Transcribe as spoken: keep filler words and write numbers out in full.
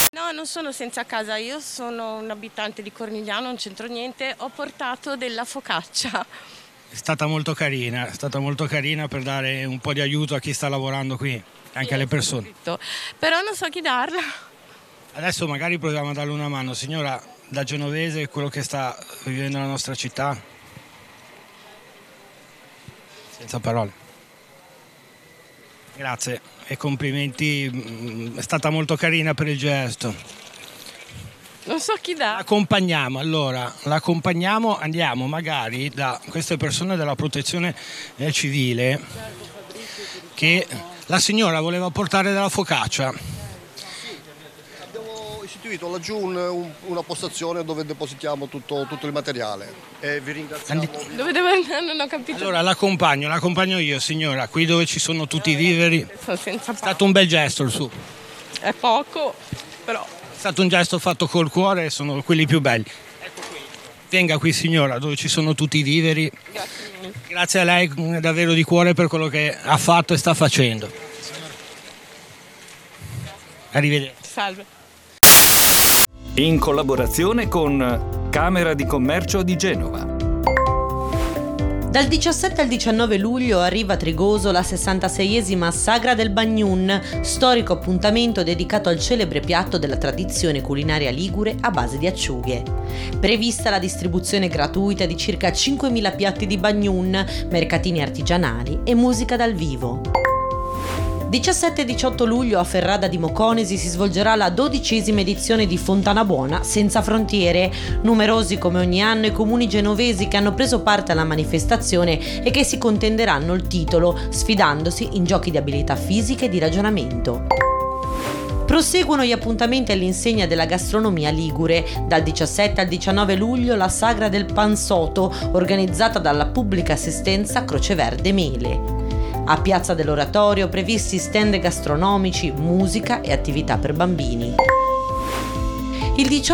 No, non sono senza casa, io sono un abitante di Cornigliano, non c'entro niente, ho portato della focaccia. È stata molto carina, è stata molto carina per dare un po' di aiuto a chi sta lavorando qui, anche alle persone. Però non so chi darla. Adesso magari proviamo a darle una mano. Signora, da genovese, quello che sta vivendo la nostra città, senza parole. Grazie e complimenti, è stata molto carina per il gesto. Non so chi dà. L'accompagniamo, allora, l'accompagniamo, andiamo magari da queste persone della protezione civile che la signora voleva portare della focaccia. Abbiamo istituito laggiù un, un, una postazione dove depositiamo tutto, tutto il materiale e vi ringraziamo. Andi- dove devo andare? Non ho capito. Allora l'accompagno, l'accompagno io signora, qui dove ci sono tutti i viveri. Sono senza È stato un bel gesto il suo. È poco, però. È stato un gesto fatto col cuore e sono quelli più belli. Ecco qui. Venga qui signora, dove ci sono tutti i viveri. Grazie. Grazie a lei davvero di cuore per quello che ha fatto e sta facendo. Arrivederci. Salve. In collaborazione con Camera di Commercio di Genova. Dal diciassette al diciannove luglio arriva a Trigoso la sessantaseiesima Sagra del Bagnun, storico appuntamento dedicato al celebre piatto della tradizione culinaria ligure a base di acciughe. Prevista la distribuzione gratuita di circa cinquemila piatti di bagnun, mercatini artigianali e musica dal vivo. diciassette e diciotto luglio a Ferrada di Moconesi si svolgerà la dodicesima edizione di Fontana Buona Senza Frontiere. Numerosi come ogni anno i comuni genovesi che hanno preso parte alla manifestazione e che si contenderanno il titolo, sfidandosi in giochi di abilità fisiche e di ragionamento. Proseguono gli appuntamenti all'insegna della gastronomia ligure. Dal diciassette al diciannove luglio la Sagra del Pansoto, organizzata dalla Pubblica Assistenza Croce Verde Mele. A Piazza dell'Oratorio previsti stand gastronomici, musica e attività per bambini. Il